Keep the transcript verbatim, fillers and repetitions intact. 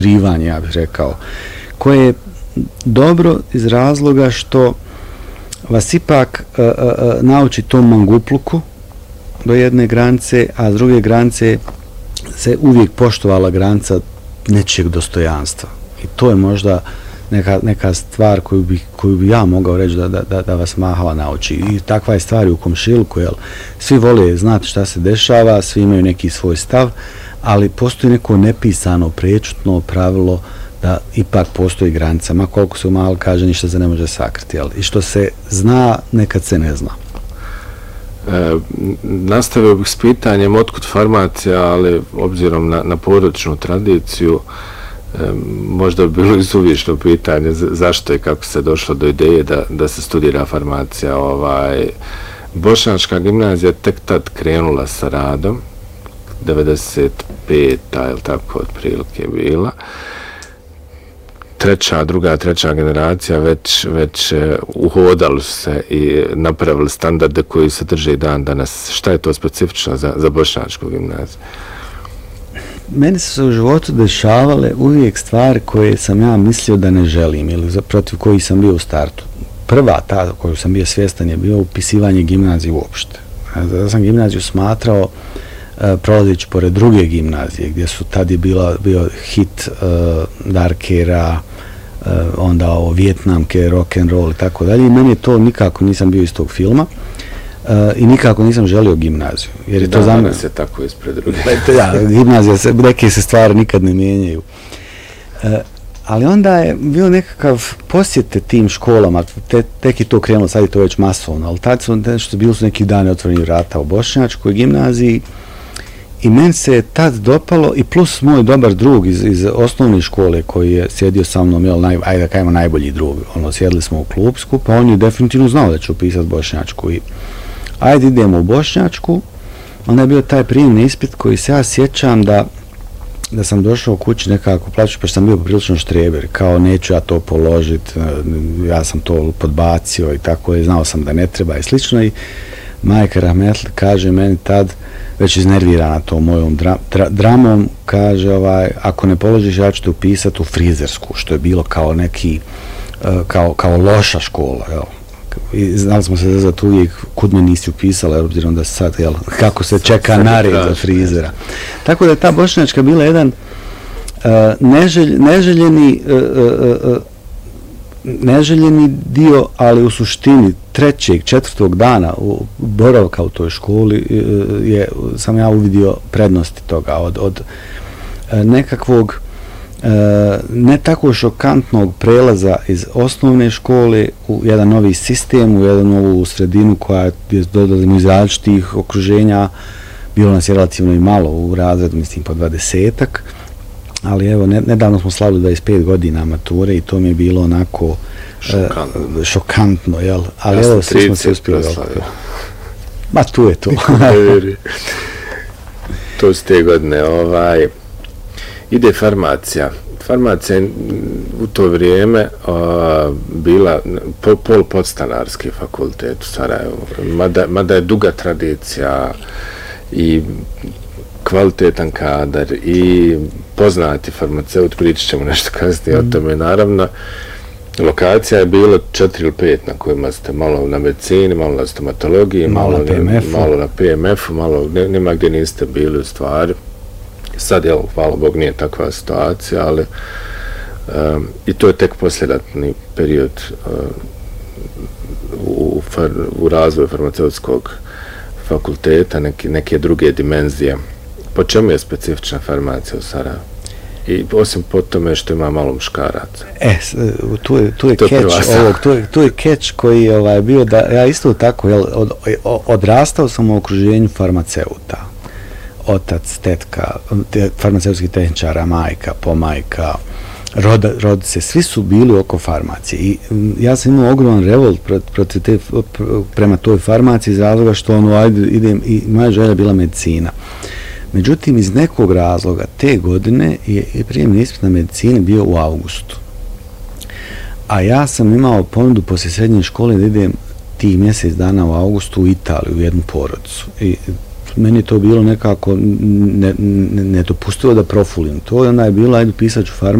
rivanje, ja bih rekao, koje je dobro iz razloga što vas ipak uh, uh, nauči tom mangupluku do jedne granice, a s druge granice se uvijek poštovala granica nečijeg dostojanstva. I to je možda neka, neka stvar koju bi, koju bi ja mogao reći da, da, da vas Mahala nauči. I takva je stvar u komšiluku, jel? Svi vole znati šta se dešava, svi imaju neki svoj stav, ali postoji neko nepisano, prečutno pravilo da ipak postoji granica, ma koliko se u Mahal kaže, ništa se ne može sakriti, jel? I što se zna, nekad se ne zna. E, nastavio bih s pitanjem otkud farmacija, ali obzirom na, na porodičnu tradiciju, e, možda bi bilo izuvišno pitanje zašto i kako se došlo do ideje da, da se studira farmacija. Ovaj, Bošnjačka gimnazija tek tad krenula sa radom, devedeset peta ili tako otprilike bila. Treća, druga, treća generacija već, već uhodali su se i napravili standarde koji se drže i dan danas. Šta je to specifično za, za Bošnjačku gimnaziju? Meni su se u životu dešavale uvijek stvari koje sam ja mislio da ne želim ili protiv kojih sam bio u startu. Prva ta koju sam bio svjestan je bio upisivanje gimnazije uopšte. Ja sam gimnaziju smatrao prolazeći pored druge gimnazije, gdje su tad je bila, bio hit uh, Darkera, uh, onda ovo Vjetnamke, rock and roll i tako dalje. I meni je to nikako nisam bio iz tog filma uh, i nikako nisam želio gimnaziju. Jer je to za mene se tako ispred druge. Ja, gimnazija se, neke se stvari nikad ne mijenjaju. Uh, ali onda je bio nekakav posjete tim školama, te, tek je to krenulo, sad je to već masovno, ali tad su, nešto, bili su neki dani otvoreni vrata u Bošnjačkoj gimnaziji. I meni se je tad dopalo i plus moj dobar drug iz, iz osnovne škole koji je sjedio sa mnom, jel, naj, ajde da kajemo najbolji drug, ono, sjedili smo u klub skupa, on je definitivno znao da ću upisati Bošnjačku i ajde idemo u Bošnjačku, onda je bio taj prijemni ispit koji se ja sjećam da da sam došao u kući nekako plaću, pa sam bio poprilično štreber, kao neću ja to položiti, ja sam to podbacio i tako je, znao sam da ne treba i slično i majka Rahmetli kaže meni tad, već iznervirana to mojom dra, dra, dramom, kaže ovaj, ako ne položiš ja ću te upisati u frizersku, što je bilo kao neki, uh, kao, kao loša škola, jel? I znali smo se za to uvijek, kud me nisi upisala, jer obzirom da sad, jel, kako se čeka nared za frizera. Tako da je ta Bošnjačka bila jedan uh, neželj, neželjeni uh, uh, uh, neželjeni dio, ali u suštini trećeg, četvrtog dana u boravka u toj školi je, sam ja uvidio prednosti toga od, od nekakvog ne tako šokantnog prelaza iz osnovne škole u jedan novi sistem, u jednu novu sredinu koja je dolazimo iz različitih okruženja, bilo nas je relativno i malo u razredu, mislim po dvadesetak, ali evo, ne, nedavno smo slavili dvadeset pet godina mature i to mi je bilo onako šokantno, uh, šokantno jel? Ali ja evo, svi smo se uspjeli. Ma tu je to. To su te godine. Ovaj, ide farmacija. Farmacija je u to vrijeme uh, bila po, pol podstanarski fakultet u Sarajevu. Mada, mada je duga tradicija i kvalitetan kadar i poznati farmaceut, pričat ćemo nešto kasnije mm. o tome. Naravno, lokacija je bila četiri ili pet na kojima ste malo na medicini, malo na stomatologiji, malo, malo na P M F-u, malo, na P M F-u, malo nema gdje niste bili u stvari. Sad, jel, hvala Bog, nije takva situacija, ali um, i to je tek posljedatni period uh, u, far, u razvoju farmaceutskog fakulteta, neke, neke druge dimenzije. Po čemu je specifična farmacija u Sarajevu? I osim po tome što ima malo muškaraca. E, tu je, tu je to catch ovog, tu je, tu je catch koji je ovaj, bio da ja isto tako, jel, od, odrastao sam u okruženju farmaceuta. Otac, tetka, te, farmaceutskih tehničara, majka, pomajka, rod, rodice, svi su bili oko farmacije. I ja sam imao ogroman revolt protiv te, prema toj farmaciji iz razloga što ono, ajde, idem, i moja želja bila medicina. Međutim, iz nekog razloga te godine je, je prijemni ispit na medicini bio u avgustu. A ja sam imao ponudu poslije srednje škole da idem tih mjesec dana u avgustu u Italiju, u jednu porodicu. I meni je to bilo nekako nedopustivo ne, ne da profulim to i onda je bilo, ajde pisat ću farmaciju.